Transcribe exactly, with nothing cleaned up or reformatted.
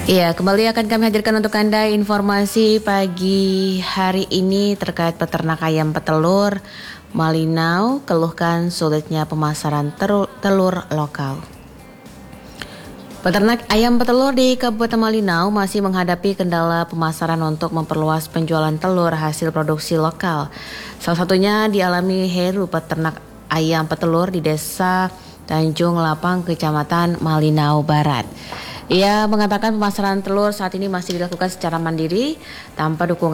Iya, kembali akan kami hadirkan untuk Anda informasi pagi hari ini terkait peternak ayam petelur Malinau keluhkan sulitnya pemasaran telur, telur lokal. Peternak ayam petelur di Kabupaten Malinau masih menghadapi kendala pemasaran untuk memperluas penjualan telur hasil produksi lokal. Salah satunya dialami Heru, peternak ayam petelur di Desa Tanjung Lapang, Kecamatan Malinau Barat. Ia mengatakan pemasaran telur saat ini masih dilakukan secara mandiri tanpa dukungan